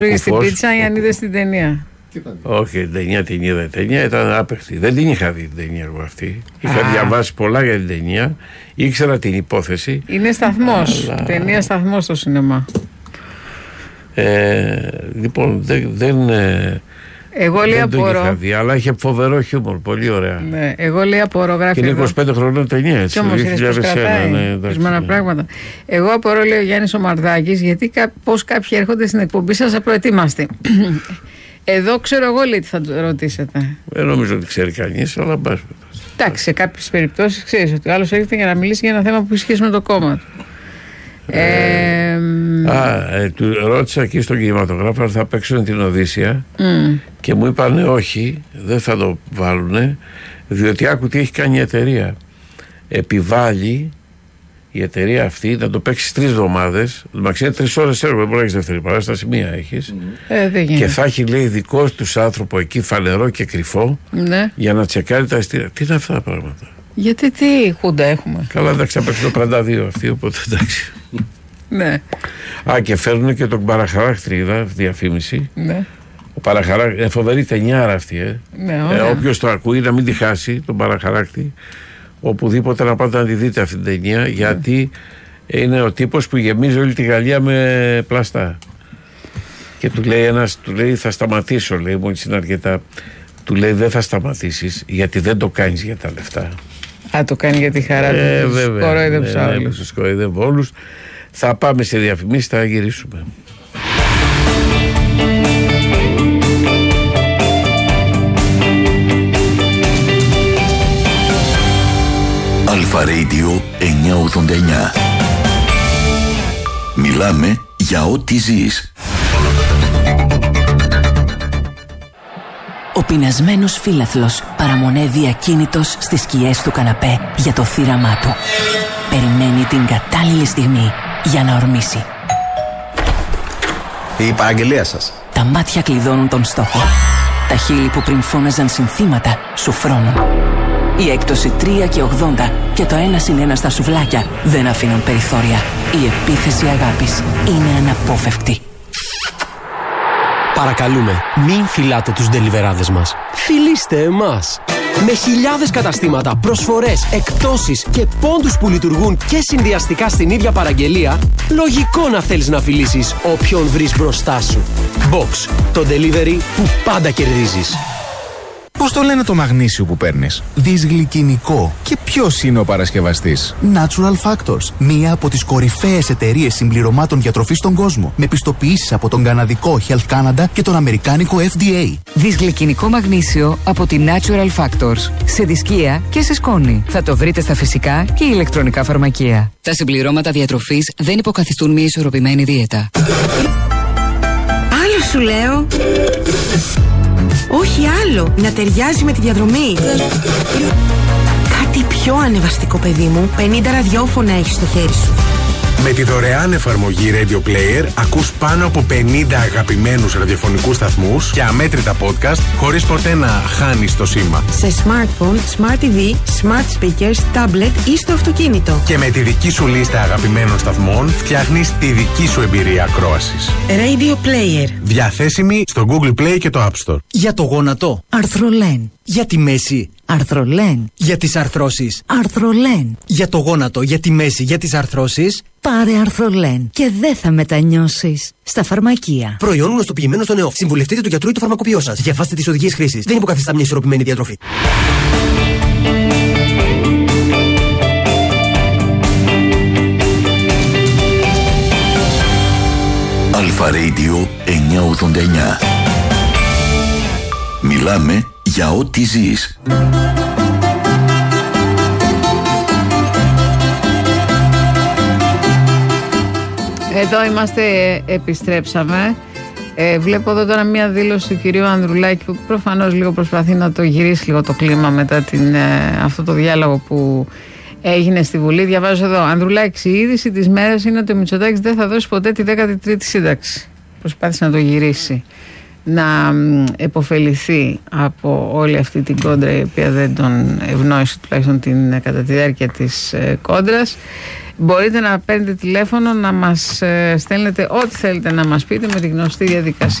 Στην πίτσα ή αν είδες την ταινία? Όχι, την είδα. Η ταινία ήταν άπεχτη. Δεν την είχα δει την ταινία εγώ αυτή. Είχα διαβάσει πολλά για την ταινία. Ήξερα την υπόθεση. Είναι σταθμός. Αλλά... ταινία σταθμός στο σινεμά. Λοιπόν, δεν το είχα δει, αλλά είχε φοβερό χιούμορ. Πολύ ωραία. Ναι, εγώ λέει απορώ, γράφει. Είναι 25 χρονών ταινία, έτσι. Κι όμως ορισμένα πράγματα. Εγώ απορώ, λέει ο Γιάννης ο Μαρδάκης, γιατί πώς κάποιοι έρχονται στην εκπομπή σας απροετοίμαστοι. Εδώ ξέρω εγώ, λέει, τι θα ρωτήσετε. Δεν νομίζω ότι ξέρει κανείς, αλλά μπας. Εντάξει, σε κάποιες περιπτώσεις ξέρεις ότι ο άλλος έρχεται για να μιλήσει για ένα θέμα που έχει σχέση με το κόμμα του. Του ρώτησα εκεί στον κινηματογράφο αν θα παίξουν την Οδύσσια και μου είπανε όχι, δεν θα το βάλουνε, διότι άκου τι έχει κάνει η εταιρεία. Επιβάλλει η εταιρεία αυτή να το παίξει 3 εβδομάδες. Εντάξει, είναι 3 ώρες έργο, δεν μπορεί να έχεις δεύτερη παράσταση, μία έχεις. Και θα έχει, λέει, δικό τους άνθρωπο εκεί, φανερό και κρυφό, για να τσεκάρει τα ειστήρια. Τι είναι αυτά τα πράγματα? Γιατί τι χούντα έχουμε? Καλά, εντάξει, θα παίξει το 52 αυτή, οπότε εντάξει. Ναι. Και φέρνουν και τον Παραχαράκτη, είδα διαφήμιση. Ναι. Ο Παραχαράκτη, είναι φοβερή ταινιάρα αυτή. Όποιος το ακούει να μην τη χάσει, τον Παραχαράκτη. Οπουδήποτε να πάτε να τη δείτε αυτή την ταινία, γιατί είναι ο τύπος που γεμίζει όλη τη Γαλλία με πλαστά. Και του λέει ένας, θα σταματήσω, λέει, μόλις είναι αρκετά. Του λέει δεν θα σταματήσεις, γιατί δεν το κάνεις για τα λεφτά. Το κάνει για τη χαρά του. Τους κοροϊδεύω όλους. Θα πάμε σε διαφημίσεις, θα γυρίσουμε. Αλφα Radio 989. Μιλάμε για ό,τι ζεις. Ο πεινασμένος φύλαθλος παραμονεύει ακίνητος στις σκιές του καναπέ για το θύραμά του. Περιμένει την κατάλληλη στιγμή για να ορμήσει. Η παραγγελία σας. Τα μάτια κλειδώνουν τον στόχο. Τα χείλη που πριν φώναζαν συνθήματα σου φρώνουν. Η έκπτωση 3 και 80 και το 1+1 στα σουβλάκια δεν αφήνουν περιθώρια. Η επίθεση αγάπης είναι αναπόφευκτη. Παρακαλούμε, μην φυλάτε τους ντελιβεράδες μας. Φιλήστε εμάς. Με χιλιάδες καταστήματα, προσφορές, εκπτώσεις και πόντους που λειτουργούν και συνδυαστικά στην ίδια παραγγελία, λογικό να θέλεις να φιλήσεις όποιον βρεις μπροστά σου. Box, το delivery που πάντα κερδίζεις. Πώς το λένε το μαγνήσιο που παίρνεις? Δυσγλυκινικό. Και ποιος είναι ο παρασκευαστής? Natural Factors. Μία από τις κορυφαίες εταιρείες συμπληρωμάτων διατροφής στον κόσμο. Με πιστοποιήσεις από τον καναδικό Health Canada και τον αμερικάνικο FDA. Δυσγλυκινικό μαγνήσιο από τη Natural Factors. Σε δισκία και σε σκόνη. Θα το βρείτε στα φυσικά και ηλεκτρονικά φαρμακεία. Τα συμπληρώματα διατροφής δεν υποκαθιστούν μια ισορροπημένη δίαιτα. Άλλο σου λέω. Όχι άλλο, να ταιριάζει με τη διαδρομή. Κάτι πιο ανεβαστικό, παιδί μου. 50 ραδιόφωνα έχεις στο χέρι σου. Με τη δωρεάν εφαρμογή Radio Player ακούς πάνω από 50 αγαπημένους ραδιοφωνικούς σταθμούς και αμέτρητα podcast χωρίς ποτέ να χάνεις το σήμα. Σε smartphone, smart TV, smart speakers, tablet ή στο αυτοκίνητο. Και με τη δική σου λίστα αγαπημένων σταθμών φτιάχνεις τη δική σου εμπειρία ακρόασης. Radio Player. Διαθέσιμη στο Google Play και το App Store. Για το γόνατο, Αρθρολέν. Για τη μέση, Αρθρολέν. Για τις αρθρώσεις, Αρθρολέν. Για το γόνατο, για τη μέση, για τις αρθρώσεις, πάρε Αρθρολέν και δεν θα μετανιώσεις. Στα φαρμακεία. Προϊόν γνωστοποιημένο στον ΕΟΦ. Συμβουλευτείτε τον γιατρό ή το φαρμακοποιό σας. Διαβάστε τις οδηγίες χρήσης. Δεν υποκαθιστά μια ισορροπημένη διατροφή. Αλφα Radio 989. Μιλάμε για ό,τι ζεις. Εδώ είμαστε, επιστρέψαμε. Βλέπω εδώ τώρα μία δήλωση του κυρίου Ανδρουλάκη που προφανώς λίγο προσπαθεί να το γυρίσει λίγο το κλίμα μετά αυτό το διάλογο που έγινε στη Βουλή. Διαβάζω εδώ. Ανδρουλάκη, η είδηση της μέρας είναι ότι ο Μητσοτάκης δεν θα δώσει ποτέ τη 13η σύνταξη. Προσπάθησε να το γυρίσει, να επωφεληθεί από όλη αυτή την κόντρα η οποία δεν τον ευνόησε τουλάχιστον κατά τη διάρκεια της κόντρας. Μπορείτε να παίρνετε τηλέφωνο, να μας στέλνετε ό,τι θέλετε να μας πείτε με τη γνωστή διαδικασία.